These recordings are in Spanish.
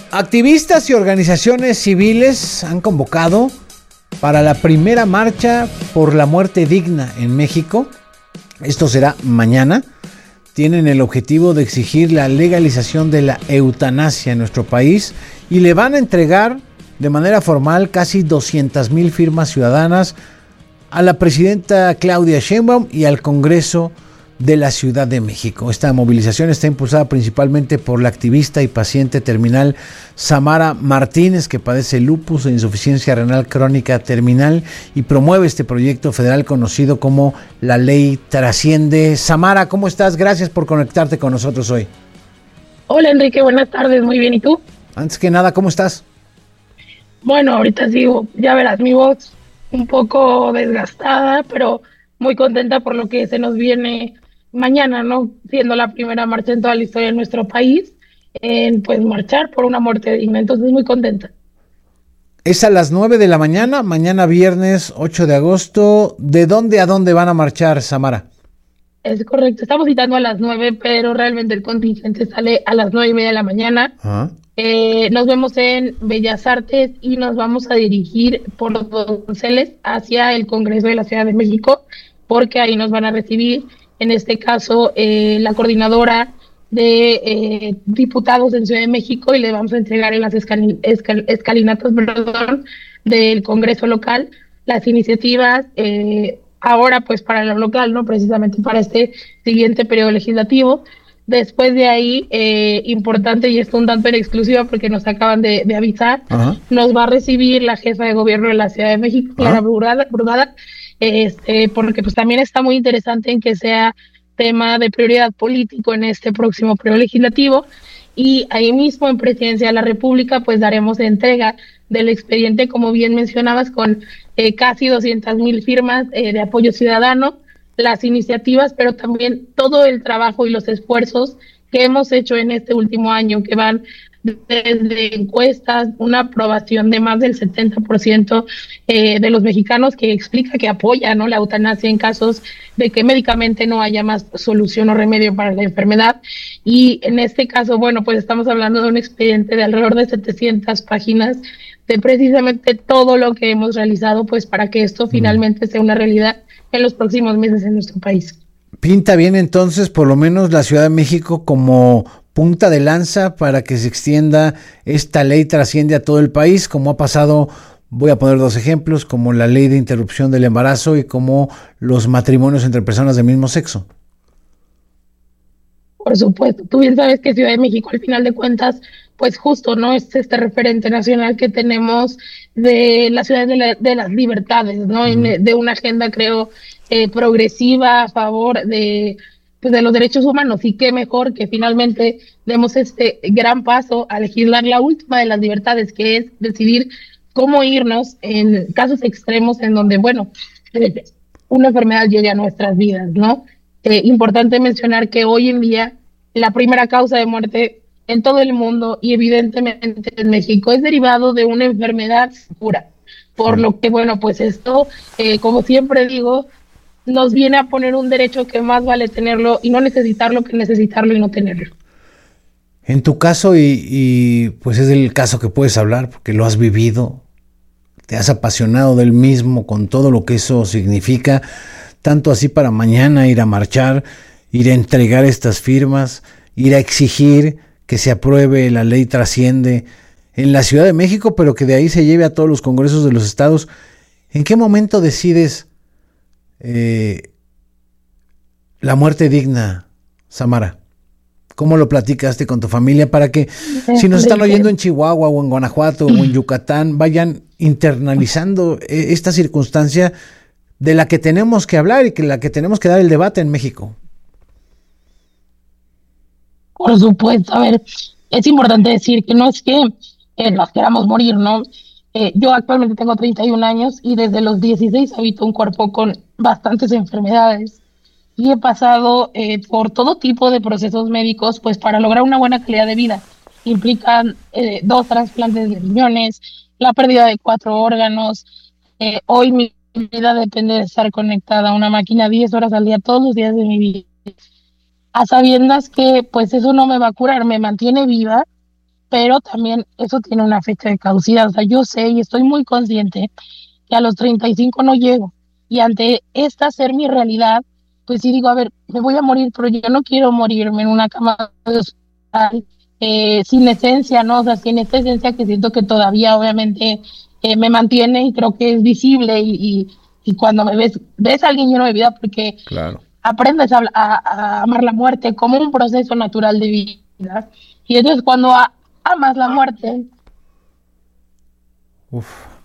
Activistas y organizaciones civiles han convocado para la primera marcha por la muerte digna en México. Esto será mañana. Tienen el objetivo de exigir la legalización de la eutanasia en nuestro país y le van a entregar de manera formal casi 200,000 firmas ciudadanas a la presidenta Claudia Sheinbaum y al Congreso de la Ciudad de México. Esta movilización está impulsada principalmente por la activista y paciente terminal Samara Martínez, que padece lupus e insuficiencia renal crónica terminal y promueve este proyecto federal conocido como La Ley Trasciende. Samara, ¿cómo estás? Gracias por conectarte con nosotros hoy. Hola Enrique, buenas tardes, muy bien, ¿y tú? Antes que nada, ¿cómo estás? Bueno, ahorita sí, ya verás mi voz un poco desgastada, pero muy contenta por lo que se nos viene mañana, ¿no? Siendo la primera marcha en toda la historia de nuestro país, en pues marchar por una muerte digna, entonces muy contenta. Es a las 9 de la mañana, mañana viernes 8 de agosto. ¿De dónde a dónde van a marchar, Samara? Es correcto, estamos citando a las 9, pero realmente el contingente sale a las 9:30 de la mañana. Ajá. Nos vemos en Bellas Artes y nos vamos a dirigir por Donceles hacia el Congreso de la Ciudad de México, porque ahí nos van a recibir, en este caso, la coordinadora de diputados en Ciudad de México, y le vamos a entregar en las escalinatas, perdón, del Congreso local las iniciativas, ahora pues para lo local, ¿no? Precisamente para este siguiente periodo legislativo. Después de ahí, importante, y esto un tanto en exclusiva porque nos acaban de avisar, Ajá. nos va a recibir la jefa de gobierno de la Ciudad de México, Clara Brugada, porque pues también está muy interesante en que sea tema de prioridad político en este próximo periodo legislativo. Y ahí mismo en Presidencia de la República pues daremos entrega del expediente, como bien mencionabas, con casi 200,000 firmas de apoyo ciudadano, las iniciativas, pero también todo el trabajo y los esfuerzos que hemos hecho en este último año, que van desde encuestas, una aprobación de más del 70% de los mexicanos, que explica que apoya, ¿no?, la eutanasia en casos de que médicamente no haya más solución o remedio para la enfermedad. Y en este caso, bueno, pues estamos hablando de un expediente de alrededor de 700 páginas de precisamente todo lo que hemos realizado, pues para que esto finalmente sea una realidad en los próximos meses en nuestro país. Pinta bien entonces, por lo menos la Ciudad de México como punta de lanza para que se extienda esta ley, trasciende a todo el país, como ha pasado, voy a poner dos ejemplos, como la ley de interrupción del embarazo y como los matrimonios entre personas del mismo sexo. Por supuesto, tú bien sabes que Ciudad de México, al final de cuentas, pues justo, ¿no?, es este referente nacional que tenemos de la ciudad de las libertades, ¿no? De una agenda, creo, progresiva a favor pues de los derechos humanos, y qué mejor que finalmente demos este gran paso a legislar la última de las libertades, que es decidir cómo irnos en casos extremos en donde, bueno, una enfermedad llegue a nuestras vidas, ¿no? Importante mencionar que hoy en día la primera causa de muerte en todo el mundo y evidentemente en México es derivado de una enfermedad segura, por lo que, bueno, pues esto, como siempre digo, nos viene a poner un derecho que más vale tenerlo y no necesitarlo que necesitarlo y no tenerlo. En tu caso, y pues es el caso que puedes hablar porque lo has vivido, te has apasionado del mismo con todo lo que eso significa, tanto así para mañana ir a marchar, ir a entregar estas firmas, ir a exigir que se apruebe la ley Trasciende en la Ciudad de México, pero que de ahí se lleve a todos los congresos de los estados. ¿En qué momento decides la muerte digna, Samara? ¿Cómo lo platicaste con tu familia para que, si nos están oyendo en Chihuahua o en Guanajuato o en Yucatán, vayan internalizando esta circunstancia de la que tenemos que hablar y que la que tenemos que dar el debate en México? Por supuesto, a ver, es importante decir que no es que nos queramos morir, ¿no? Yo actualmente tengo 31 años y desde los 16 habito un cuerpo con bastantes enfermedades y he pasado por todo tipo de procesos médicos, pues para lograr una buena calidad de vida. Implican 2 trasplantes de riñones, la pérdida de 4 órganos. Hoy mi vida depende de estar conectada a una máquina 10 horas al día, todos los días de mi vida, a sabiendas que pues eso no me va a curar, me mantiene viva, pero también eso tiene una fecha de caducidad. O sea, yo sé y estoy muy consciente que a los 35 no llego. Y ante esta ser mi realidad, pues sí digo, a ver, me voy a morir, pero yo no quiero morirme en una cama de hospital sin esencia, ¿no? O sea, sin esta esencia que siento que todavía obviamente me mantiene y creo que es visible y cuando me ves a alguien lleno de vida porque Claro. aprendes a amar la muerte como un proceso natural de vida. Y entonces cuando amas la muerte... Uf.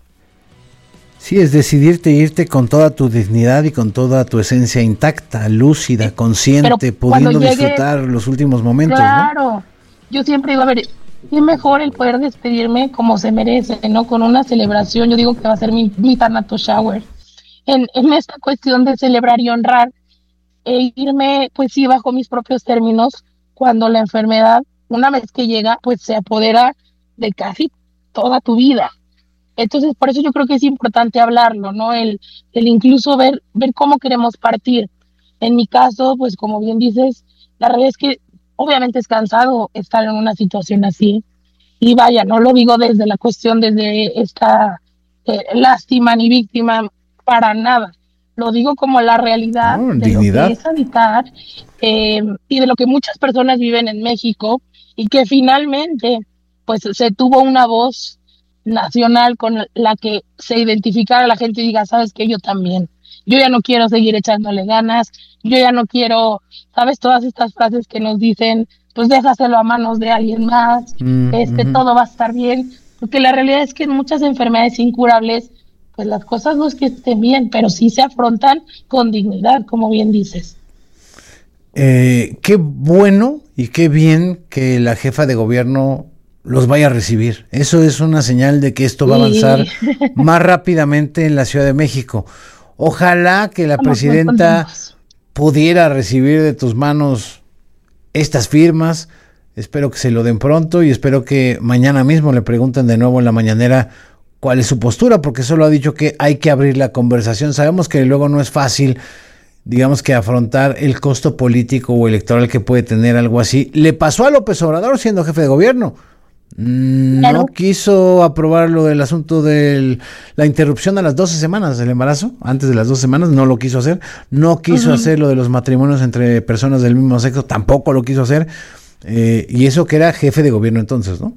Sí, es decidirte irte con toda tu dignidad y con toda tu esencia intacta, lúcida, consciente, pudiendo disfrutar los últimos momentos, claro, ¿no? Yo siempre digo, a ver, qué mejor el poder despedirme como se merece, ¿no? Con una celebración, yo digo que va a ser mi Thanatos Shower. En esta cuestión de celebrar y honrar, e irme, pues sí, bajo mis propios términos, cuando la enfermedad, una vez que llega, pues se apodera de casi toda tu vida. Entonces, por eso yo creo que es importante hablarlo, ¿no? El incluso ver cómo queremos partir. En mi caso, pues como bien dices, la realidad es que obviamente es cansado estar en una situación así. Y vaya, no lo digo desde la cuestión, desde esta lástima ni víctima, para nada. Lo digo como la realidad de dignidad. Lo que es habitar y de lo que muchas personas viven en México y que finalmente, pues se tuvo una voz nacional con la que se identificara la gente y diga, sabes que yo también, yo ya no quiero seguir echándole ganas, yo ya no quiero, sabes, todas estas frases que nos dicen, pues déjaselo a manos de alguien más, todo va a estar bien, porque la realidad es que en muchas enfermedades incurables, pues las cosas no es que estén bien, pero sí se afrontan con dignidad, como bien dices. Qué bueno y qué bien que la jefa de gobierno los vaya a recibir. Eso es una señal de que esto va a avanzar más rápidamente en la Ciudad de México. Ojalá que la presidenta pudiera recibir de tus manos estas firmas. Espero que se lo den pronto y espero que mañana mismo le pregunten de nuevo en la mañanera cuál es su postura, porque solo ha dicho que hay que abrir la conversación. Sabemos que luego no es fácil, digamos, que afrontar el costo político o electoral que puede tener algo así. Le pasó a López Obrador siendo jefe de gobierno. No quiso aprobar lo del asunto de la interrupción a las 12 semanas del embarazo, antes de las 12 semanas, no lo quiso hacer. No quiso hacer lo de los matrimonios entre personas del mismo sexo, tampoco lo quiso hacer. Y eso que era jefe de gobierno entonces, ¿no?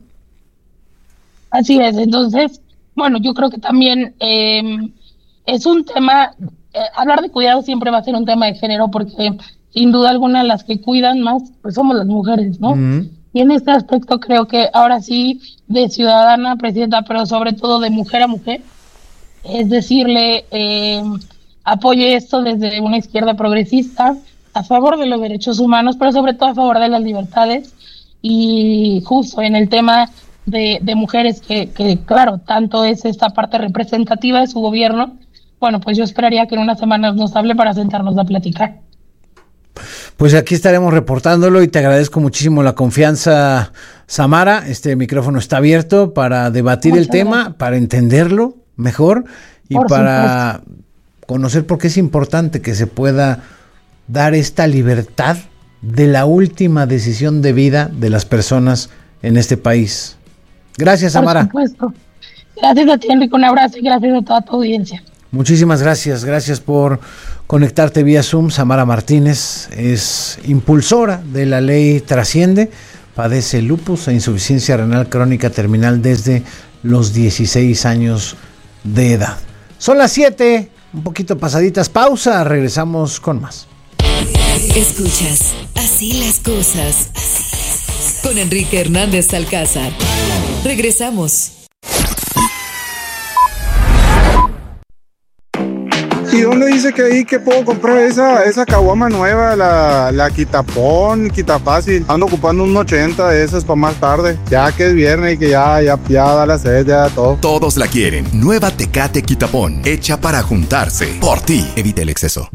Así es, entonces, bueno, yo creo que también es un tema, hablar de cuidado siempre va a ser un tema de género, porque sin duda alguna las que cuidan más, pues somos las mujeres, ¿no? Y en este aspecto creo que ahora sí, de ciudadana, presidenta, pero sobre todo de mujer a mujer, es decirle, apoye esto desde una izquierda progresista, a favor de los derechos humanos, pero sobre todo a favor de las libertades, y justo en el tema de mujeres que claro, tanto es esta parte representativa de su gobierno, bueno, pues yo esperaría que en unas semanas nos hable para sentarnos a platicar. Pues aquí estaremos reportándolo y te agradezco muchísimo la confianza, Samara. Este micrófono está abierto para debatir el tema, para entenderlo mejor y para conocer por qué es importante que se pueda dar esta libertad de la última decisión de vida de las personas en este país. Gracias, Samara. Por supuesto. Gracias a ti, Enrique. Un abrazo y gracias a toda tu audiencia. Muchísimas gracias. Gracias por conectarte vía Zoom. Samara Martínez es impulsora de la ley Trasciende. Padece lupus e insuficiencia renal crónica terminal desde los 16 años de edad. Son las 7, un poquito pasaditas. Pausa, regresamos con más. Escuchas Así las cosas con Enrique Hernández Alcázar. Regresamos. ¿Y dónde dice que ahí que puedo comprar esa caguama nueva, la Quitapón, Quitafácil? Ando ocupando un 80 de esas para más tarde, ya que es viernes y que ya da la sed, ya todo. Todos la quieren. Nueva Tecate Quitapón, hecha para juntarse. Por ti. Evita el exceso.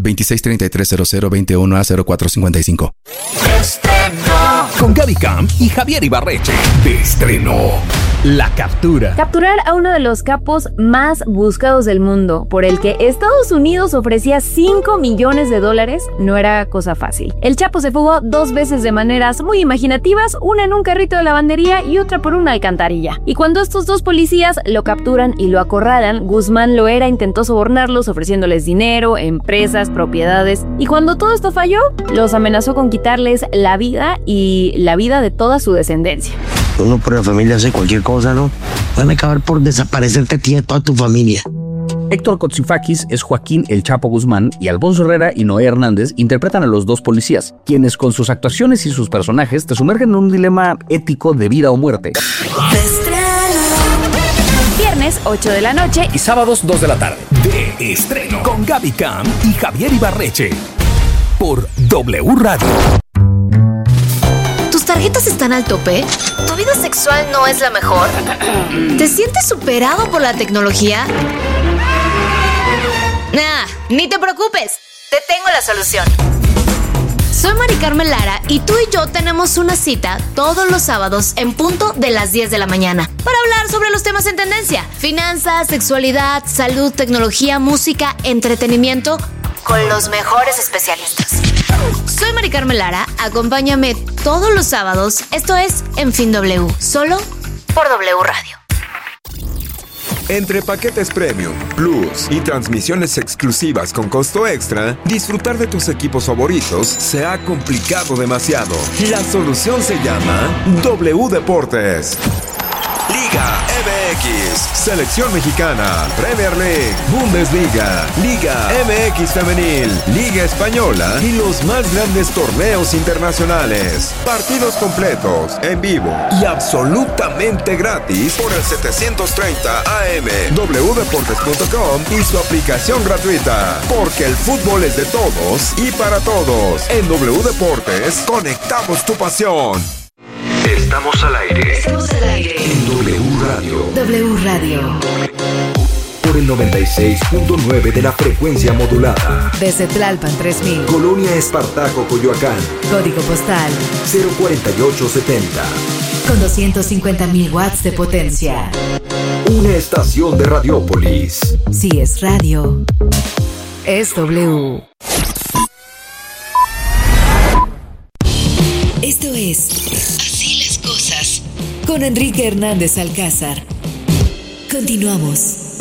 26330021A0455. Estreno. Con Gaby Camp y Javier Ibarreche. De estreno. La captura. Capturar a uno de los capos más buscados del mundo, por el que Estados Unidos ofrecía $5 millones, no era cosa fácil. El Chapo se fugó 2 veces de maneras muy imaginativas, una en un carrito de lavandería y otra por una alcantarilla. Y cuando estos 2 policías lo capturan y lo acorralan, Guzmán Loera intentó sobornarlos ofreciéndoles dinero, empresas, propiedades. Y cuando todo esto falló, los amenazó con quitarles la vida y la vida de toda su descendencia. Uno por la familia hace cualquier cosa, ¿no? Van a acabar por desaparecerte a ti y a toda tu familia. Héctor Cotzifakis es Joaquín El Chapo Guzmán y Alfonso Herrera y Noé Hernández interpretan a los 2 policías, quienes con sus actuaciones y sus personajes te sumergen en un dilema ético de vida o muerte. Viernes 8 de la noche y sábados 2 de la tarde. De estreno con Gaby Cam y Javier Ibarreche por W Radio. ¿Tus tarjetas están al tope? ¿Tu vida sexual no es la mejor? ¿Te sientes superado por la tecnología? Nah, ni te preocupes, te tengo la solución. Soy Mari Carmen Lara y tú y yo tenemos una cita todos los sábados en punto de las 10 de la mañana para hablar sobre los temas en tendencia: finanzas, sexualidad, salud, tecnología, música, entretenimiento, con los mejores especialistas. Soy Mari Carmen Lara, acompáñame todos los sábados, esto es En Fin W, solo por W Radio. Entre paquetes Premium, Plus y transmisiones exclusivas con costo extra, disfrutar de tus equipos favoritos se ha complicado demasiado. La solución se llama W Deportes. Liga MX, Selección Mexicana, Premier League, Bundesliga, Liga MX Femenil, Liga Española y los más grandes torneos internacionales. Partidos completos, en vivo y absolutamente gratis por el 730 AM, wdeportes.com y su aplicación gratuita. Porque el fútbol es de todos y para todos. En W Deportes, conectamos tu pasión. Estamos al aire. Estamos al aire. En W Radio. W Radio. Por el 96.9 de la frecuencia modulada. Desde Tlalpan 3000. Colonia Espartaco, Coyoacán. Código postal 04870. con 250.000 watts de potencia. Una estación de Radiópolis. Si es radio, es W. Esto es Así las cosas con Enrique Hernández Alcázar. Continuamos.